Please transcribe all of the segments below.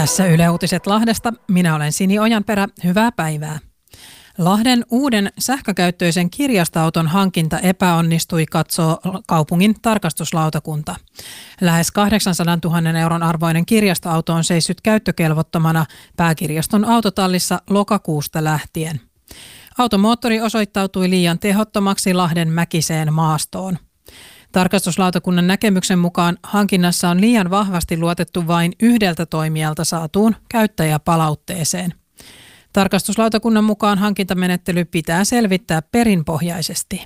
Tässä Yle Uutiset Lahdesta. Minä olen Sini Ojanperä. Hyvää päivää. Lahden uuden sähkökäyttöisen kirjastoauton hankinta epäonnistui, katsoo kaupungin tarkastuslautakunta. Lähes 800 000 euron arvoinen kirjastoauto on seissyt käyttökelvottomana pääkirjaston autotallissa lokakuusta lähtien. Automoottori osoittautui liian tehottomaksi Lahden mäkiseen maastoon. Tarkastuslautakunnan näkemyksen mukaan hankinnassa on liian vahvasti luotettu vain yhdeltä toimijalta saatuun käyttäjäpalautteeseen. Tarkastuslautakunnan mukaan hankintamenettely pitää selvittää perinpohjaisesti.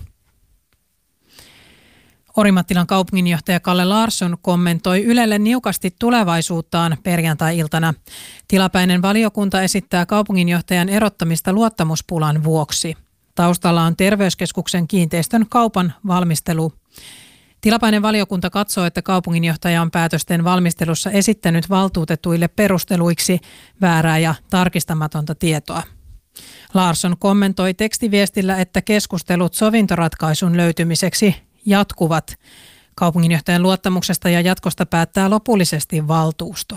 Orimattilan kaupunginjohtaja Kalle Larsson kommentoi Ylelle niukasti tulevaisuuttaan perjantai-iltana. Tilapäinen valiokunta esittää kaupunginjohtajan erottamista luottamuspulan vuoksi. Taustalla on terveyskeskuksen kiinteistön kaupan valmistelu. Tilapäinen valiokunta katsoo, että kaupunginjohtaja on päätösten valmistelussa esittänyt valtuutetuille perusteluiksi väärää ja tarkistamatonta tietoa. Larsson kommentoi tekstiviestillä, että keskustelut sovintoratkaisun löytymiseksi jatkuvat. Kaupunginjohtajan luottamuksesta ja jatkosta päättää lopullisesti valtuusto.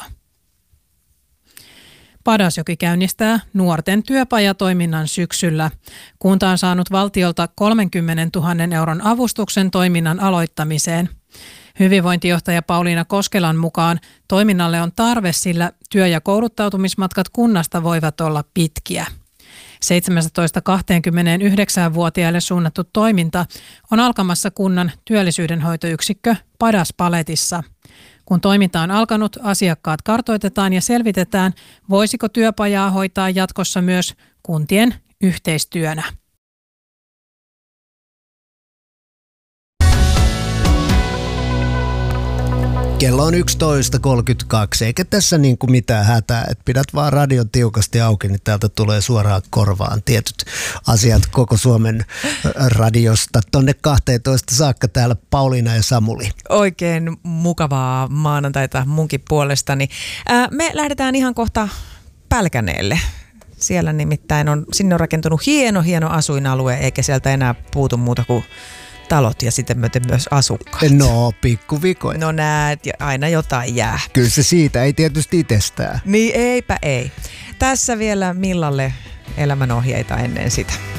Padasjoki käynnistää nuorten työpajatoiminnan syksyllä. Kunta on saanut valtiolta 30 000 euron avustuksen toiminnan aloittamiseen. Hyvinvointijohtaja Pauliina Koskelan mukaan toiminnalle on tarve, sillä työ- ja kouluttautumismatkat kunnasta voivat olla pitkiä. 17-29-vuotiaille suunnattu toiminta on alkamassa kunnan työllisyydenhoitoyksikkö Padaspaletissa. Kun toiminta on alkanut, asiakkaat kartoitetaan ja selvitetään, voisiko työpajaa hoitaa jatkossa myös kuntien yhteistyönä. Kello on 11.32, eikä tässä niin kuin mitään hätää, että pidät vaan radion tiukasti auki, niin täältä tulee suoraan korvaan tietyt asiat koko Suomen radiosta. Tonne 12 saakka täällä Pauliina ja Samuli. Oikein mukavaa maanantaita munkin puolestani. Me lähdetään ihan kohta Pälkäneelle. Siellä nimittäin sinne on rakentunut hieno asuinalue, eikä sieltä enää puutu muuta kuin talot ja sitten myöten myös asukkaat. No, pikkuvikoja. No näet, aina jotain jää. Kyllä se siitä, ei tietysti itsestään. Niin eipä ei. Tässä vielä Millalle elämänohjeita ennen sitä.